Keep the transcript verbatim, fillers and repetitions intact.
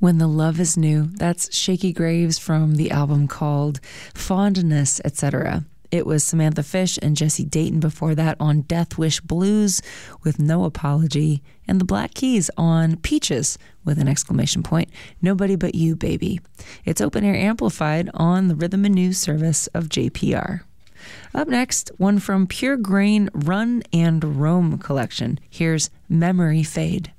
When the Love is New. That's Shaky Graves from the album called Fondness, et cetera. It was Samantha Fish and Jesse Dayton before that on Death Wish Blues with No Apology, and the Black Keys on Peaches with an exclamation point, Nobody But You, Baby. It's open air amplified on the Rhythm and News service of J P R. Up next, one from Pure Grain Run and Roam collection. Here's Memory Fade.